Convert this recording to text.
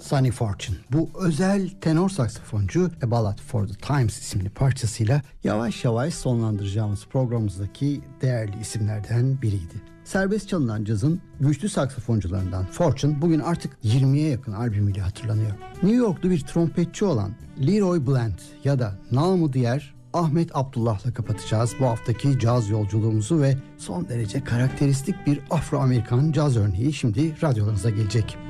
Sonny Fortune. Bu özel tenor saksafoncu A Ballad for the Times isimli parçasıyla yavaş yavaş sonlandıracağımız programımızdaki değerli isimlerden biriydi. Serbest çalınan cazın güçlü saksafoncularından Fortune bugün artık 20'ye yakın albümüyle hatırlanıyor. New Yorklu bir trompetçi olan Leroy Blount ya da namı diğer Ahmet Abdullah'la kapatacağız bu haftaki caz yolculuğumuzu ve son derece karakteristik bir Afro-Amerikan caz örneği şimdi radyolarınıza gelecek.